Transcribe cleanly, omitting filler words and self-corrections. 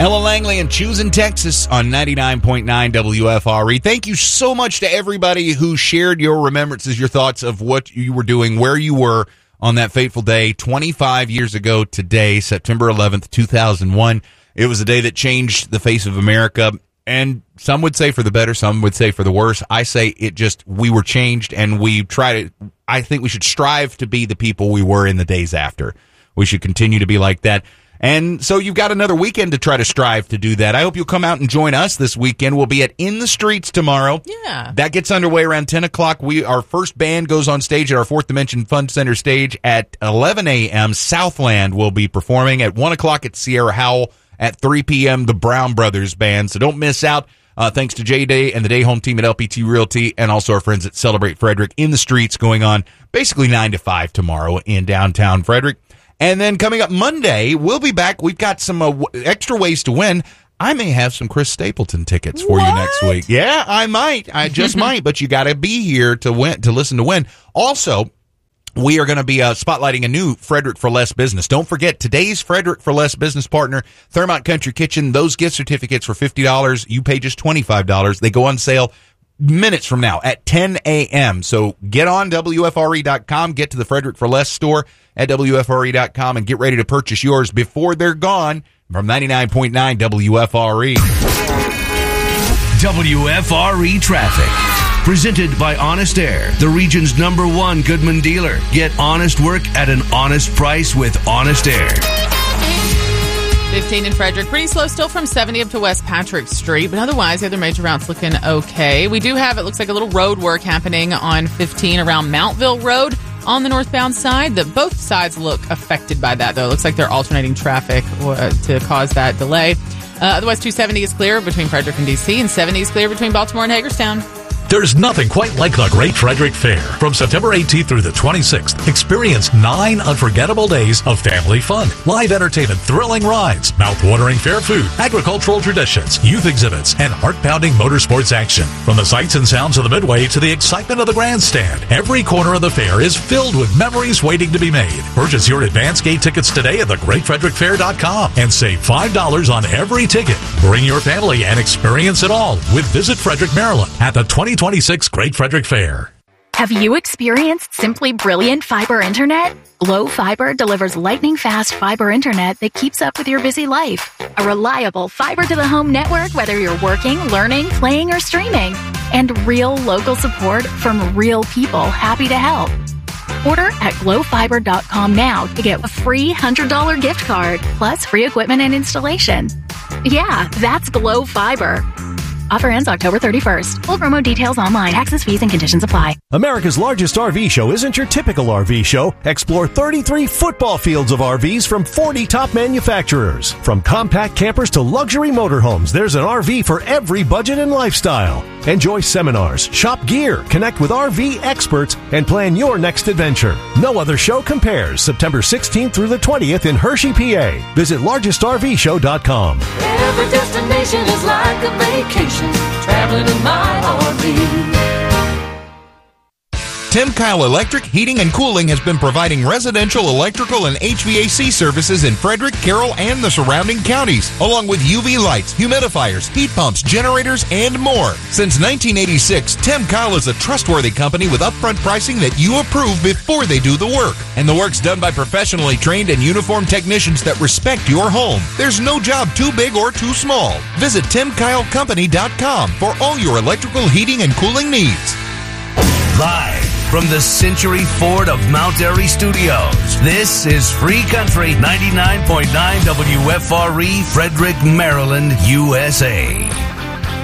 Ella Langley and Choosing Texas on 99.9 WFRE. Thank you so much to everybody who shared your remembrances, your thoughts of what you were doing, where you were on that fateful day 25 years ago today, September 11th, 2001. It was a day that changed the face of America, and some would say for the better, some would say for the worse. I say we were changed, and I think we should strive to be the people we were in the days after. We should continue to be like that. And so you've got another weekend to try to strive to do that. I hope you'll come out and join us this weekend. We'll be at In the Streets tomorrow. Yeah. That gets underway around 10 o'clock. Our first band goes on stage at our Fourth Dimension Fun Center stage at 11 a.m. Southland will be performing at 1 o'clock at Sierra Howell. At 3 p.m., the Brown Brothers Band. So don't miss out. Thanks to Jay Day and the Day Home team at LPT Realty and also our friends at Celebrate Frederick In the Streets going on basically 9 to 5 tomorrow in downtown Frederick. And then coming up Monday, we'll be back. We've got some extra ways to win. I may have some Chris Stapleton tickets for you next week. Yeah, I might. I just might. But you got to be here to listen to win. Also, we are going to be spotlighting a new Frederick for Less business. Don't forget, today's Frederick for Less business partner, Thermont Country Kitchen. Those gift certificates for $50. You pay just $25. They go on sale minutes from now at 10 a.m. So get on WFRE.com, get to the Frederick for Less store at WFRE.com, and get ready to purchase yours before they're gone from 99.9 WFRE. WFRE Traffic. Presented by Honest Air, the region's #1 Goodman dealer. Get honest work at an honest price with Honest Air. 15 in Frederick. Pretty slow still from 70 up to West Patrick Street, but otherwise the other major routes looking okay. We do have, it looks like, a little road work happening on 15 around Mountville Road on the northbound side. Both sides look affected by that, though. It looks like they're alternating traffic to cause that delay. Otherwise, 270 is clear between Frederick and D.C., and 70 is clear between Baltimore and Hagerstown. There's nothing quite like the Great Frederick Fair. From September 18th through the 26th, experience 9 unforgettable days of family fun, live entertainment, thrilling rides, mouth-watering fair food, agricultural traditions, youth exhibits, and heart-pounding motorsports action. From the sights and sounds of the Midway to the excitement of the grandstand, every corner of the fair is filled with memories waiting to be made. Purchase your advance gate tickets today at thegreatfrederickfair.com and save $5 on every ticket. Bring your family and experience it all with Visit Frederick, Maryland at the 2026 Great Frederick Fair. Have you experienced simply brilliant fiber internet? Glow Fiber delivers lightning-fast fiber internet that keeps up with your busy life. A reliable fiber-to-the-home network, whether you're working, learning, playing, or streaming. And real local support from real people happy to help. Order at glowfiber.com now to get a free $100 gift card, plus free equipment and installation. Yeah, that's Glow Fiber. Offer ends October 31st. Full promo details online. Taxes, fees, and conditions apply. America's largest RV show isn't your typical RV show. Explore 33 football fields of RVs from 40 top manufacturers. From compact campers to luxury motorhomes, there's an RV for every budget and lifestyle. Enjoy seminars, shop gear, connect with RV experts, and plan your next adventure. No other show compares. September 16th through the 20th in Hershey, PA. Visit largestrvshow.com. Every destination is like a vacation, traveling in my RV. Tim Kyle Electric Heating and Cooling has been providing residential electrical and HVAC services in Frederick, Carroll, and the surrounding counties, along with UV lights, humidifiers, heat pumps, generators, and more. Since 1986, Tim Kyle is a trustworthy company with upfront pricing that you approve before they do the work. And the work's done by professionally trained and uniformed technicians that respect your home. There's no job too big or too small. Visit TimKyleCompany.com for all your electrical heating and cooling needs. Live from the Century Ford of Mount Airy Studios, this is Free Country 99.9 WFRE, Frederick, Maryland, USA.